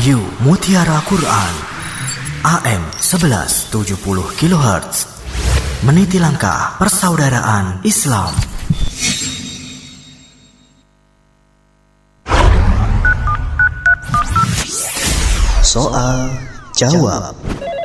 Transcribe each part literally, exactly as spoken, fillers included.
Radio Mutiara Quran A M seratus tujuh puluh kilohertz, meniti langkah persaudaraan Islam. Soal jawab.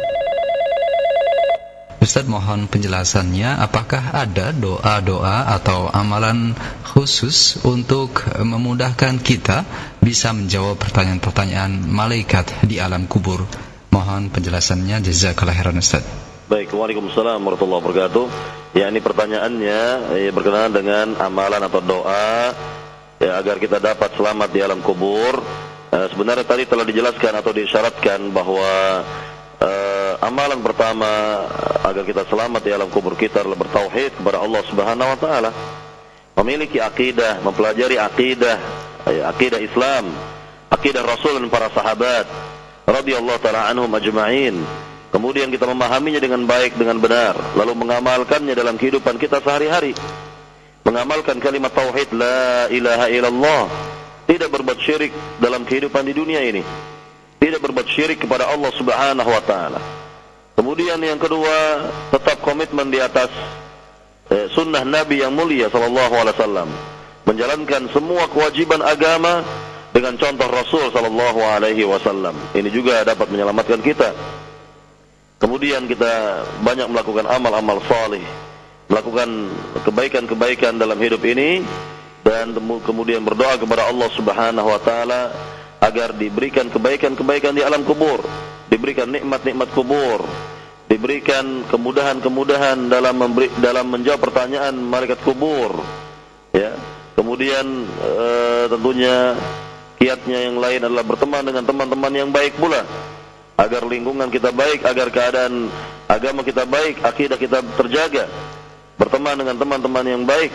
Ustaz, mohon penjelasannya, apakah ada doa-doa atau amalan khusus untuk memudahkan kita bisa menjawab pertanyaan-pertanyaan malaikat di alam kubur? Mohon penjelasannya, jazakallahu khairan Ustaz. Baik, waalaikumsalam warahmatullahi wabarakatuh. Ya, ini pertanyaannya ya, berkenaan dengan amalan atau doa ya, agar kita dapat selamat di alam kubur. Uh, sebenarnya tadi telah dijelaskan atau disyaratkan bahwa uh, amalan pertama agar kita selamat di alam kubur kita adalah bertauhid kepada Allah Subhanahu wa taala. Memiliki akidah, mempelajari akidah, ya, akidah Islam, akidah Rasul dan para sahabat radhiyallahu taala anhum ajma'in. Kemudian kita memahaminya dengan baik, dengan benar, lalu mengamalkannya dalam kehidupan kita sehari-hari. Mengamalkan kalimat tauhid la ilaha illallah, tidak berbuat syirik dalam kehidupan di dunia ini, tidak berbuat syirik kepada Allah Subhanahu wa taala. Kemudian yang kedua, tetap komitmen di atas eh, sunnah Nabi yang mulia sallallahu alaihi wasallam, menjalankan semua kewajiban agama dengan contoh Rasul sallallahu alaihi wasallam. Ini juga dapat menyelamatkan kita. Kemudian kita banyak melakukan amal-amal salih, melakukan kebaikan-kebaikan dalam hidup ini, dan kemudian berdoa kepada Allah Subhanahu wa taala agar diberikan kebaikan-kebaikan di alam kubur, diberikan nikmat-nikmat kubur, diberikan kemudahan-kemudahan dalam memberi, dalam menjawab pertanyaan malaikat kubur. Ya. Kemudian e, tentunya kiatnya yang lain adalah berteman dengan teman-teman yang baik pula, agar lingkungan kita baik, agar keadaan agama kita baik, akidah kita terjaga. Berteman dengan teman-teman yang baik.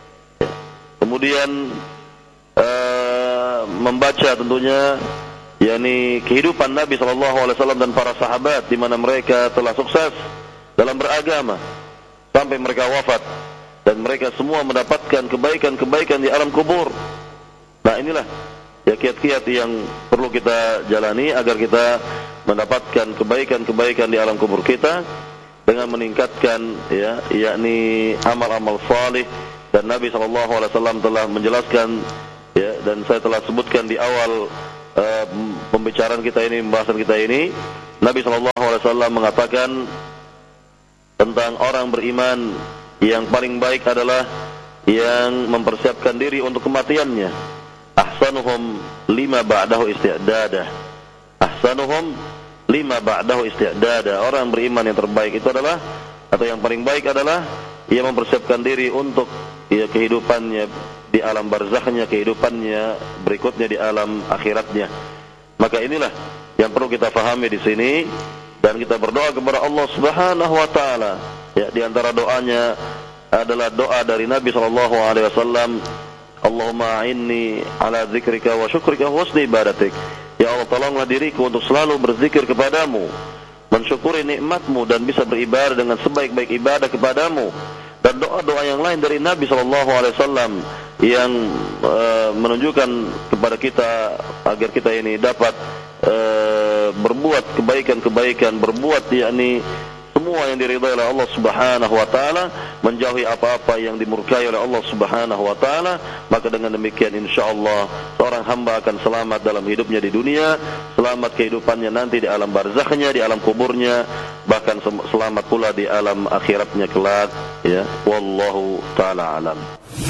Kemudian uh, membaca tentunya yakni kehidupan Nabi sallallahu alaihi wasallam dan para sahabat di mana mereka telah sukses dalam beragama sampai mereka wafat, dan mereka semua mendapatkan kebaikan-kebaikan di alam kubur. Nah, inilah ya kiat-kiat yang perlu kita jalani agar kita mendapatkan kebaikan-kebaikan di alam kubur kita dengan meningkatkan ya yakni amal-amal salih. Dan Nabi shallallahu alaihi wasallam telah menjelaskan ya, dan saya telah sebutkan di awal uh, pembicaraan kita ini, pembahasan kita ini, Nabi shallallahu alaihi wasallam mengatakan tentang orang beriman yang paling baik adalah yang mempersiapkan diri untuk kematiannya. Ahsanuhum lima ba'dahu isti'dadah. Ahsanuhum lima ba'dahu isti'dadah. Orang beriman yang terbaik itu adalah, atau yang paling baik adalah, ia mempersiapkan diri untuk ya, kehidupannya di alam barzakhnya, kehidupannya berikutnya di alam akhiratnya. Maka inilah yang perlu kita fahami di sini, dan kita berdoa kepada Allah Subhanahu wa taala. Ya, di antara doanya adalah doa dari Nabi sallallahu alaihi wasallam, Allahumma a'inni ala dzikrika wa syukrika wa husni ibadatik. Ya Allah, tolonglah diriku untuk selalu berzikir kepadamu, mensyukuri nikmatmu, dan bisa beribadah dengan sebaik-baik ibadah kepadamu. Dan doa-doa yang lain dari Nabi shallallahu alaihi wasallam yang uh, menunjukkan kepada kita agar kita ini dapat uh, berbuat kebaikan-kebaikan, berbuat yakni semua yang diridhai oleh Allah Subhanahu wa taala, menjauhi apa-apa yang dimurkai oleh Allah Subhanahu wa taala. Maka dengan demikian insyaallah seorang hamba akan selamat dalam hidupnya di dunia, selamat kehidupannya nanti di alam barzakhnya, di alam kuburnya, bahkan selamat pula di alam akhiratnya kelak, ya. Wallahu taala alam.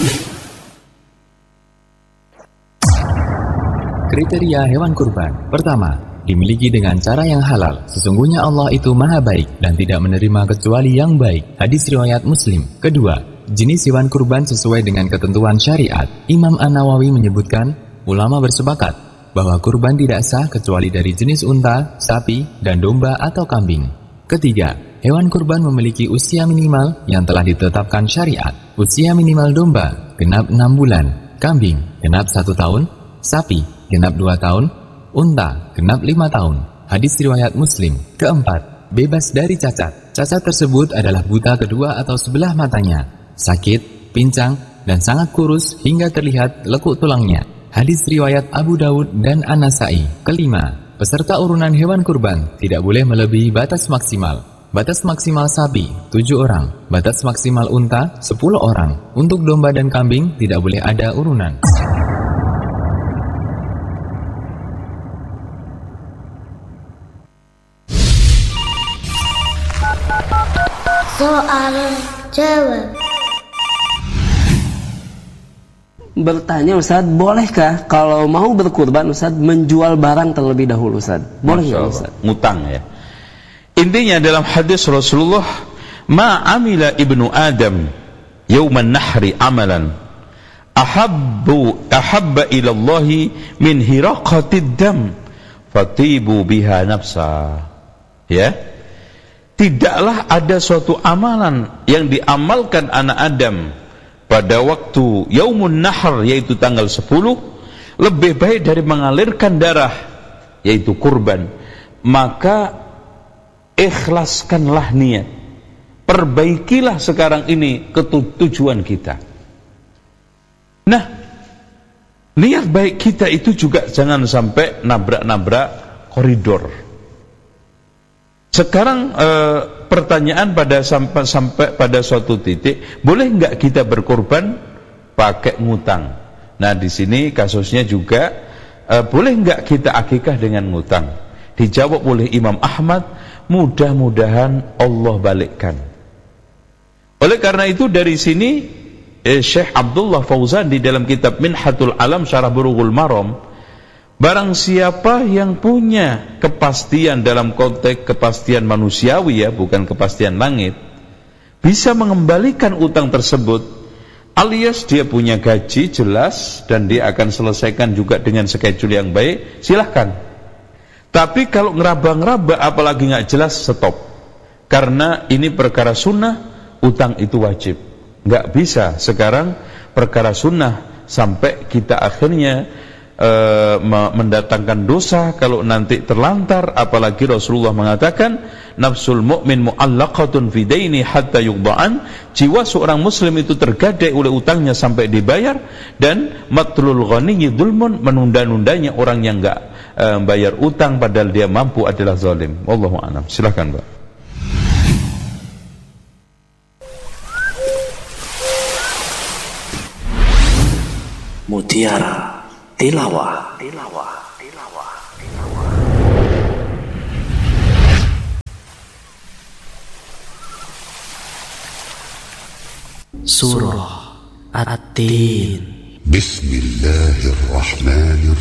Kriteria hewan kurban. Pertama, dimiliki dengan cara yang halal. Sesungguhnya Allah itu maha baik dan tidak menerima kecuali yang baik. Hadis riwayat Muslim. Kedua, jenis hewan kurban sesuai dengan ketentuan syariat. Imam An-Nawawi menyebutkan, ulama bersepakat bahwa kurban tidak sah kecuali dari jenis unta, sapi, dan domba atau kambing. Ketiga, hewan kurban memiliki usia minimal yang telah ditetapkan syariat. Usia minimal domba genap enam bulan, kambing genap satu tahun, sapi genap dua tahun, unta genap lima tahun. Hadis riwayat Muslim. Keempat, bebas dari cacat. Cacat tersebut adalah buta kedua atau sebelah matanya, sakit, pincang, dan sangat kurus hingga terlihat lekuk tulangnya. Hadis riwayat Abu Daud dan An-Nasai. Kelima, Peserta urunan hewan kurban tidak boleh melebihi batas maksimal. Batas maksimal sapi, tujuh orang. Batas maksimal unta, sepuluh orang. Untuk domba dan kambing, tidak boleh ada urunan. Soal jawab. Bertanya Ustaz, bolehkah kalau mau berkurban Ustaz menjual barang terlebih dahulu Ustaz? Boleh nggak Ustaz? Ngutang ya. Intinya dalam hadis Rasulullah, ma amila ibnu Adam yauman nahri amalan ahabbu ahabba ila Allah min hiraqatid dam fatibu biha nafsa. Ya. Tidaklah ada suatu amalan yang diamalkan anak Adam pada waktu Yaumun Nahr, yaitu tanggal sepuluh, lebih baik dari mengalirkan darah, yaitu kurban. Maka ikhlaskanlah niat, perbaikilah sekarang ini ketujuan kita. Nah, niat baik kita itu juga jangan sampai nabrak-nabrak koridor. Sekarang eh, pertanyaan pada sampai, sampai pada suatu titik, boleh nggak kita berkorban pakai ngutang? Nah, di sini kasusnya juga eh, boleh nggak kita akikah dengan ngutang? Dijawab oleh Imam Ahmad, mudah-mudahan Allah balikkan. Oleh karena itu dari sini eh, Syekh Abdullah Fauzan di dalam kitab Minhatul Alam Syarah Bulughul Maram, barang siapa yang punya kepastian dalam konteks kepastian manusiawi ya, bukan kepastian langit, bisa mengembalikan utang tersebut, alias dia punya gaji jelas dan dia akan selesaikan juga dengan schedule yang baik, silahkan. Tapi kalau ngeraba-ngeraba apalagi nggak jelas, stop. Karena ini perkara sunnah, utang itu wajib. Nggak bisa sekarang perkara sunnah sampai kita akhirnya Uh, mendatangkan dosa kalau nanti terlantar. Apalagi Rasulullah mengatakan nafsul mu'min mu'allaqatun fi daini hatta yuqda'an, jiwa seorang muslim itu tergadai oleh utangnya sampai dibayar. Dan matlul ghaniyyi dzulmun, menunda-nundanya orang yang enggak uh, bayar utang padahal dia mampu adalah zalim. Wallahu a'lam. Silakan, Mbak. Mutiara Tilawah. Tilawah. Tilawah. Tilawah. Surah At-Tin. Bismillahirrahmanirrahim.